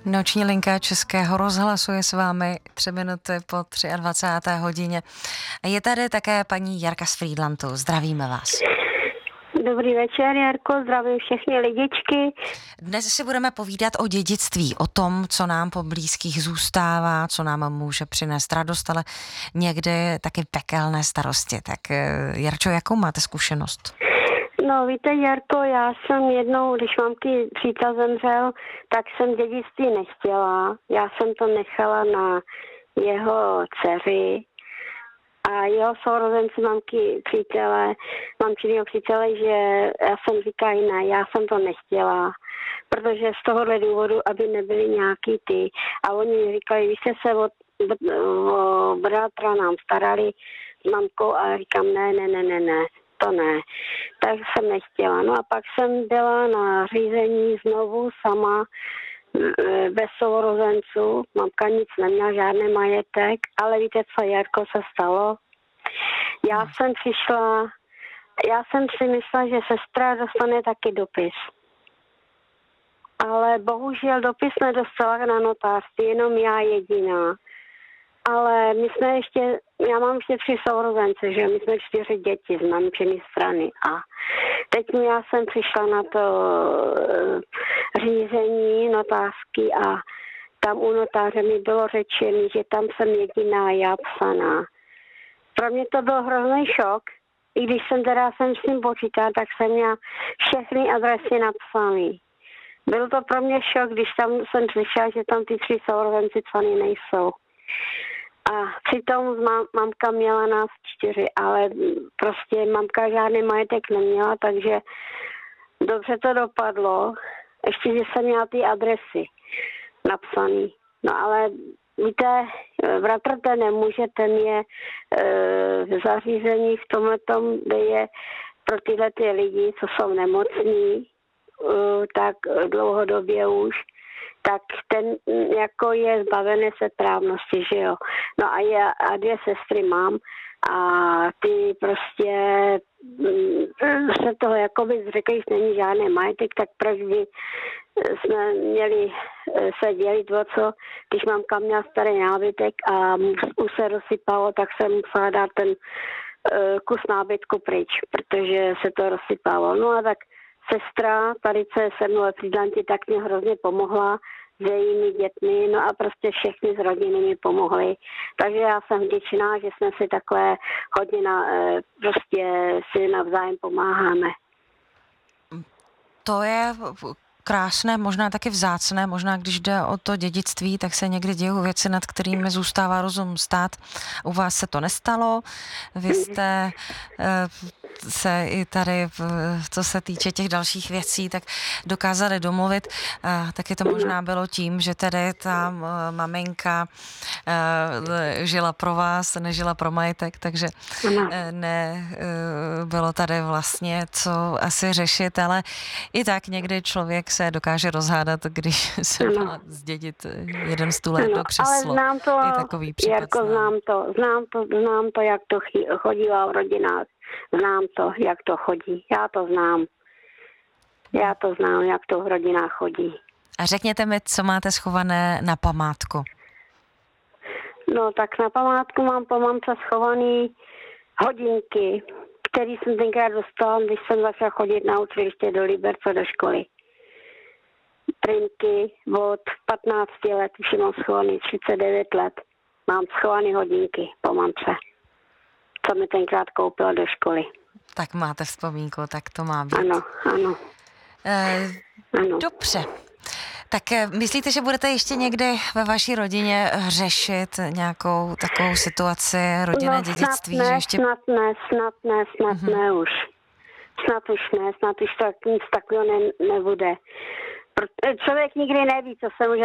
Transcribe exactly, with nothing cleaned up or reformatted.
Noční linka Českého rozhlasu je s vámi tři minuty po dvacáté třetí hodině. Je tady také paní Jarka z Frýdlantu. Zdravíme vás. Dobrý večer, Jarko, zdravím všechny lidičky. Dnes si budeme povídat o dědictví, o tom, co nám po blízkých zůstává, co nám může přinést radost, ale někdy taky pekelné starosti. Tak Jarčo, jakou máte zkušenost? No víte, Jarko, já jsem jednou, když mamky přítel zemřel, tak jsem dědictví nechtěla. Já jsem to nechala na jeho dceři a jeho sourozenci mamky přítele, mamčinýho přítele, že já jsem říkala, ne, já jsem to nechtěla, protože z tohohle důvodu, aby nebyly nějaký ty. A oni mi říkali, vy jste se o, o bratra nám starali s mamkou a říkám, ne, ne, ne, ne, ne. To ne, tak jsem nechtěla. No a pak jsem byla na řízení znovu sama, bez sourozenců. Mamka nic neměla, žádný majetek, ale víte, co, Jarko, se stalo? Já jsem přišla, já jsem si myslela, že sestra dostane taky dopis. Ale bohužel dopis nedostala na notářství, jenom já jediná. Ale my jsme ještě, já mám ještě tři sourozence, že my jsme čtyři děti z mamčiny strany a teď já jsem přišla na to řízení notářský a tam u notáře mi bylo řečeno, že tam jsem jediná já psaná. Pro mě to byl hrozný šok, i když jsem teda jsem s tím počítala, tak jsem měla všechny adresy napsané. Byl to pro mě šok, když tam jsem slyšela, že tam ty tři sourozenci psaný nejsou. A přitom mám, mamka měla nás čtyři, ale prostě mamka žádný majetek neměla, takže dobře to dopadlo. Ještě, že jsem měla ty adresy napsaný. No ale víte, bratr ten nemůže, ten je e, v zařízení v tomhletom, kde je pro tyhle ty lidi, co jsou nemocní, e, tak dlouhodobě už, tak ten jako je zbavený svéprávnosti, že jo. No a já a dvě sestry mám a ty prostě se toho jakoby řekli, že není žádný majetek, tak proč by jsme měli se dělit o co, když mamka měla starý nábytek a už se rozsypalo, tak jsem musela dát ten kus nábytku pryč, protože se to rozsypalo. No a tak sestra, tady co je se mnou ve Frýdlantě, tak mě hrozně pomohla s jejími dětmi, no a prostě všechny z rodiny mi pomohly. Takže já jsem vděčná, že jsme si takhle hodně na, prostě si navzájem pomáháme. To je krásné, možná taky vzácné, možná když jde o to dědictví, tak se někdy dějou věci, nad kterými zůstává rozum stát. U vás se to nestalo, vy jste se i tady, co se týče těch dalších věcí, tak dokázali domluvit. Taky to možná bylo tím, že tedy ta maminka žila pro vás, nežila pro majetek, takže ne, bylo tady vlastně co asi řešit, ale i tak někdy člověk se dokáže rozhádat, když se má zdědit jeden stůl do křeslo. Ale znám to, I takový případ Jarko, znám. znám to, znám to, znám to, jak to chodívá v rodinách. Znám to, jak to chodí. Já to znám. Já to znám, jak to v rodinách chodí. A řekněte mi, co máte schované na památku? No tak na památku mám po mamce schovaný hodinky, které jsem tenkrát dostala, když jsem začala chodit na učiliště do Liberce do školy. Trinky od patnácti let, už mám schovaný třicet devět let. Mám schovaný hodinky po mamce, co mi tenkrát koupila do školy. Tak máte vzpomínku, tak to má být. Ano, ano. E, ano. Dobře. Tak myslíte, že budete ještě někdy ve vaší rodině řešit nějakou takovou situaci rodinné no, dědictví? Snad ne, že ještě... snad ne, snad ne, snad mm-hmm. ne už. Snad už ne, snad už tak nic takového ne, nebude. Člověk nikdy neví, co se může